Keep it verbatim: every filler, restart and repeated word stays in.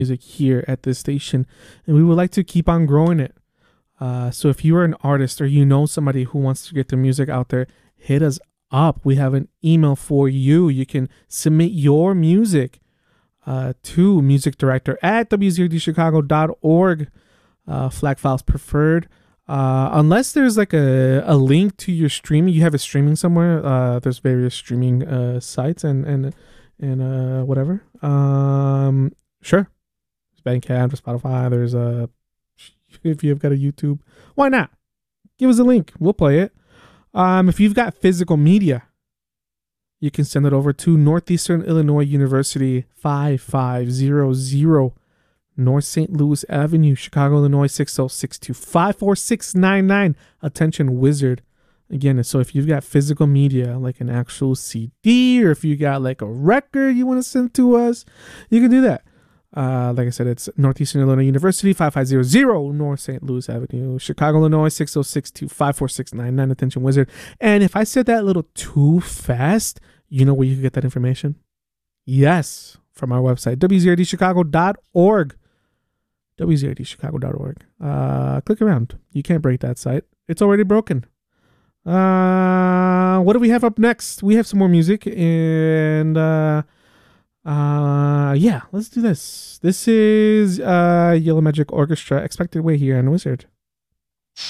music here at this station, and we would like to keep on growing it. Uh, so if you are an artist or you know somebody who wants to get their music out there, hit us up. We have an email for you. You can submit your music uh, to music director at w zero d chicago dot org. Uh, flag files preferred. Uh, unless there's like a, a link to your streaming, you have it streaming somewhere. Uh, there's various streaming uh, sites and and and uh, whatever. Um, sure, there's Bandcamp, there's Spotify. There's a if you've got a YouTube, why not? Give us a link. We'll play it. Um, if you've got physical media, you can send it over to Northeastern Illinois University, five five zero zero North Saint Louis Avenue, Chicago, Illinois, six oh six two, five four six nine nine. Attention, Wizard. Again, so if you've got physical media, like an actual C D, or if you got like a record you want to send to us, you can do that. Uh, like I said, it's Northeastern Illinois University, five five zero zero North Saint Louis Avenue, Chicago, Illinois, six oh six two, five four six nine nine. Attention, Wizard. And if I said that a little too fast, you know where you can get that information? Yes, from our website, w zero d chicago dot org. w zero d chicago dot org. Uh, click around. You can't break that site. It's already broken. Uh, what do we have up next? We have some more music, and uh, uh, yeah, let's do this. This is uh, Yellow Magic Orchestra, Expected Way here on Wizard.